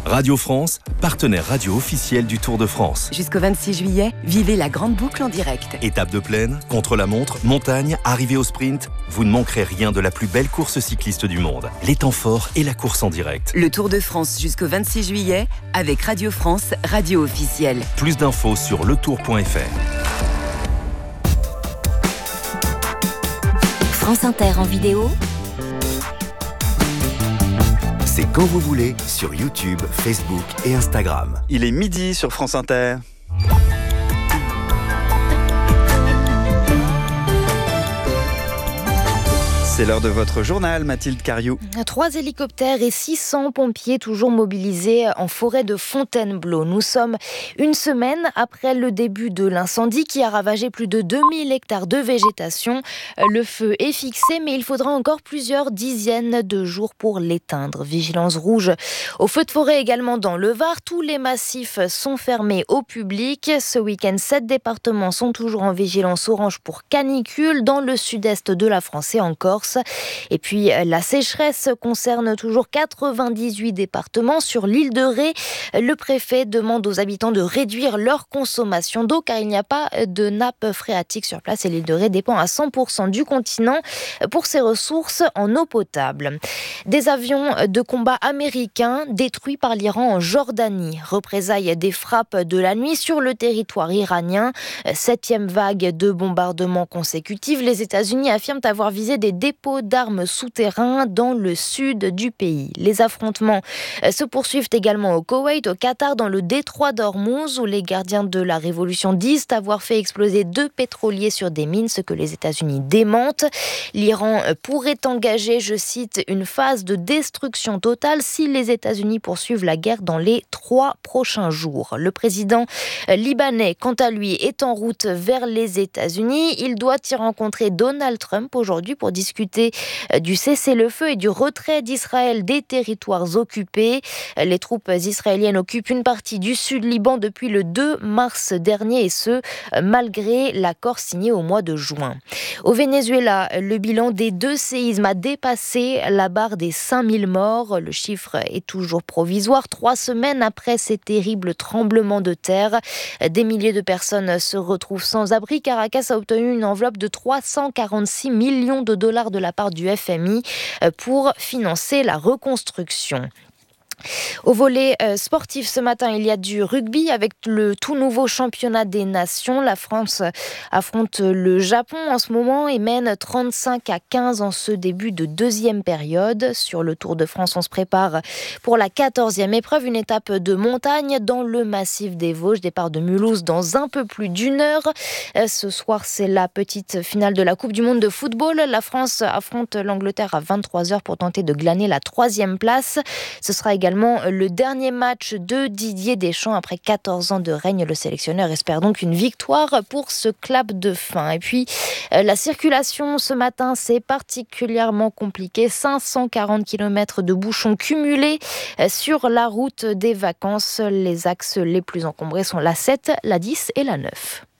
Radio France, partenaire radio officiel du Tour de France. Jusqu'au 26 juillet, vivez la grande boucle en direct. Étape de plaine, contre-la-montre, montagne, arrivée au sprint, vous ne manquerez rien de la plus belle course cycliste du monde. Les temps forts et la course en direct. Le Tour de France jusqu'au 26 juillet avec Radio France, radio officielle. Plus d'infos sur letour.fr. France Inter en vidéo. C'est quand vous voulez sur YouTube, Facebook et Instagram. Il est midi sur France Inter. C'est l'heure de votre journal, Mathilde Cariou. 3 hélicoptères et 600 pompiers toujours mobilisés en forêt de Fontainebleau. Nous sommes une semaine après le début de l'incendie qui a ravagé plus de 2000 hectares de végétation. Le feu est fixé, mais il faudra encore plusieurs dizaines de jours pour l'éteindre. Vigilance rouge au feu de forêt également dans le Var. Tous les massifs sont fermés au public. Ce week-end, 7 départements sont toujours en vigilance orange pour canicule dans le sud-est de la France et en Corse. Et puis la sécheresse concerne toujours 98 départements. Sur l'île de Ré, le préfet demande aux habitants de réduire leur consommation d'eau car il n'y a pas de nappe phréatique sur place et l'île de Ré dépend à 100% du continent pour ses ressources en eau potable. Des avions de combat américains détruits par l'Iran en Jordanie. Représailles des frappes de la nuit sur le territoire iranien. 7e vague de bombardements consécutifs. Les États-Unis affirment avoir visé des dépôts d'armes souterrains dans le sud du pays. Les affrontements se poursuivent également au Koweït, au Qatar, dans le détroit d'Ormuz, où les gardiens de la révolution disent avoir fait exploser 2 pétroliers sur des mines, ce que les États-Unis démentent. L'Iran pourrait engager, je cite, une phase de destruction totale si les États-Unis poursuivent la guerre dans les 3 prochains jours. Le président libanais, quant à lui, est en route vers les États-Unis. Il doit y rencontrer Donald Trump aujourd'hui pour discuter du cessez-le-feu et du retrait d'Israël des territoires occupés. Les troupes israéliennes occupent une partie du sud-Liban depuis le 2 mars dernier et ce, malgré l'accord signé au mois de juin. Au Venezuela, le bilan des 2 séismes a dépassé la barre des 5000 morts. Le chiffre est toujours provisoire. 3 semaines après ces terribles tremblements de terre, des milliers de personnes se retrouvent sans abri. Caracas a obtenu une enveloppe de 346 millions de dollars de la part du FMI pour financer la reconstruction. Au volet sportif ce matin, il y a du rugby avec le tout nouveau championnat des nations. La France affronte le Japon en ce moment et mène 35-15 en ce début de 2e période. Sur le Tour de France, on se prépare pour la 14e épreuve, une étape de montagne dans le massif des Vosges. Départ de Mulhouse dans un peu plus d'1 heure. Ce soir, c'est la petite finale de la Coupe du Monde de football. La France affronte l'Angleterre à 23h pour tenter de glaner la 3e place. Ce sera également le dernier match de Didier Deschamps après 14 ans de règne. Le sélectionneur espère donc une victoire pour ce clap de fin. Et puis, la circulation ce matin, c'est particulièrement compliqué. 540 km de bouchons cumulés sur la route des vacances. Les axes les plus encombrés sont la 7, la 10 et la 9.